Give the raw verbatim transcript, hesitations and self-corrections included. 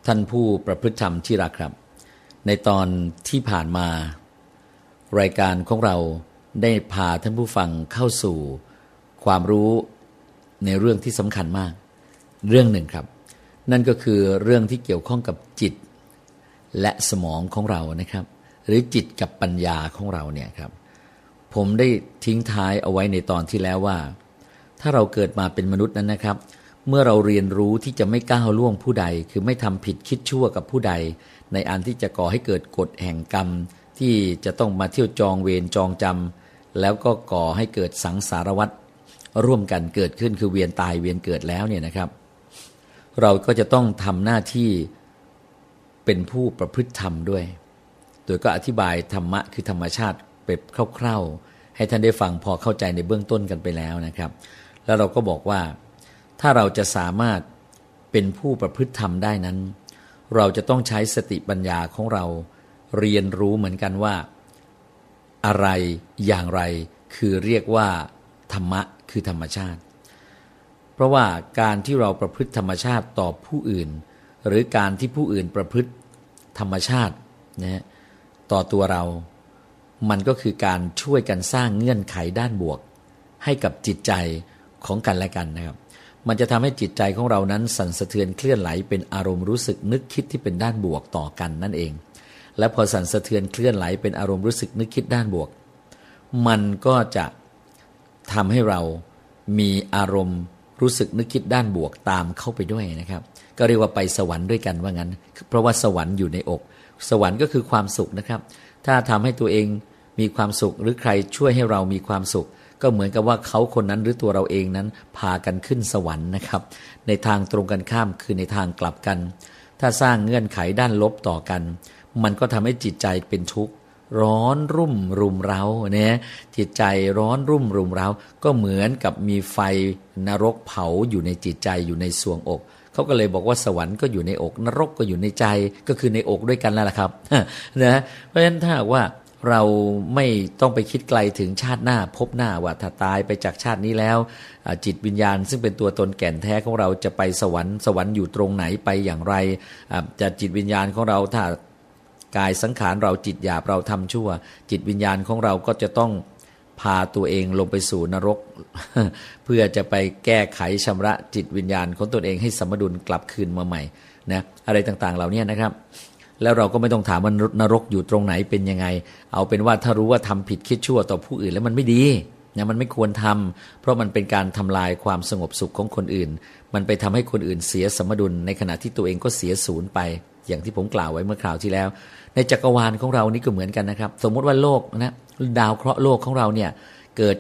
ท่านผู้ประพฤติธรรมที่รักครับในตอนที่ผ่านมารายการของเราได้พาท่านผู้ฟังเข้าสู่ความรู้ในเรื่องที่สำคัญมากเรื่องหนึ่งครับนั่นก็คือเรื่องที่เกี่ยวข้องกับจิตและสมองของเรานะครับหรือจิตกับปัญญาของเราเนี่ยครับผมได้ทิ้งท้ายเอาไว้ในตอนที่แล้วว่าถ้าเราเกิดมาเป็นมนุษย์นั้นนะครับเมื่อเราเรียนรู้ที่จะไม่ก้าวล่วงผู้ใดคือไม่ทำผิดคิดชั่วกับผู้ใดในอันที่จะก่อให้เกิดกฎแห่งกรรมที่จะต้องมาเที่ยวจองเวรจองจำแล้วก็ก่อให้เกิดสังสารวัฏร่วมกันเกิดขึ้นคือเวียนตายเวียนเกิดแล้วเนี่ยนะครับเราก็จะต้องทำหน้าที่เป็นผู้ประพฤติธรรมด้วยโดยก็อธิบายธรรมะคือธรรมชาติเป็นคร่าวๆให้ท่านได้ฟังพอเข้าใจในเบื้องต้นกันไปแล้วนะครับแล้วเราก็บอกว่าถ้าเราจะสามารถเป็นผู้ประพฤติธรรมได้นั้นเราจะต้องใช้สติปัญญาของเราเรียนรู้เหมือนกันว่าอะไรอย่างไรคือเรียกว่าธรรมะคือธรรมชาติเพราะว่าการที่เราประพฤติธรรมชาติต่อผู้อื่นหรือการที่ผู้อื่นประพฤติธรรมชาตินะต่อตัวเรามันก็คือการช่วยกันสร้างเงื่อนไขด้านบวกให้กับจิตใจของกันและกันนะครับมันจะทำให้จิตใจของเรานั้นสั่นสะเทือนเคลื่อนไหลเป็นอารมณ์รู้สึกนึกคิดที่เป็นด้านบวกต่อกันนั่นเองและพอสั่นสะเทือนเคลื่อนไหลเป็นอารมณ์รู้สึกนึกคิดด้านบวกมันก็จะทำให้เรามีอารมณ์รู้สึกนึกคิดด้านบวกตามเข้าไปด้วยนะครับก็เรียกว่าไปสวรรค์ด้วยกันว่างั้นเพราะว่าสวรรค์อยู่ในอกสวรรค์ก็คือความสุขนะครับถ้าทำให้ตัวเองมีความสุขหรือใครช่วยให้เรามีความสุขก็เหมือนกับว่าเขาคนนั้นหรือตัวเราเองนั้นพากันขึ้นสวรรค์นะครับในทางตรงกันข้ามคือในทางกลับกันถ้าสร้างเงื่อนไขด้านลบต่อกันมันก็ทำให้จิตใจเป็นทุกข์ร้อนรุ่มรุมเร้าเนี่ยจิตใจร้อนรุ่มรุมเร้าก็เหมือนกับมีไฟนรกเผาอยู่ในจิตใจอยู่ในทรวงอกเขาก็เลยบอกว่าสวรรค์ก็อยู่ในอกนรกก็อยู่ในใจก็คือในอกด้วยกันแล้วล่ะครับนะเพราะฉะนั้นถ้าว่าเราไม่ต้องไปคิดไกลถึงชาติหน้าพบหน้าว่าถ้าตายไปจากชาตินี้แล้วจิตวิญญาณซึ่งเป็นตัวตนแก่นแท้ของเราจะไปสวรรค์สวรรค์อยู่ตรงไหนไปอย่างไรจะจิตวิญญาณของเราถ้ากายสังขารเราจิตหยาบเราทำชั่วจิตวิญญาณของเราก็จะต้องพาตัวเองลงไปสู่นรก เพื่อจะไปแก้ไขชำระจิตวิญญาณของตนเองให้สมดุลกลับคืนมาใหม่นะอะไรต่างๆเหล่านี้นะครับแล้วเราก็ไม่ต้องถามว่านรกอยู่ตรงไหนเป็นยังไงเอาเป็นว่าถ้ารู้ว่าทำผิดคิดชั่วต่อผู้อื่นแล้วมันไม่ดีนะมันไม่ควรทำเพราะมันเป็นการทำลายความสงบสุขของคนอื่นมันไปทำให้คนอื่นเสียสมดุลในขณะที่ตัวเองก็เสียศูนย์ไปอย่างที่ผมกล่าวไว้เมื่อคราวที่แล้วในจักรวาลของเรานี่ก็เหมือนกันนะครับสมมติว่าโลกนะดาวเคราะห์โลกของเราเนี่ย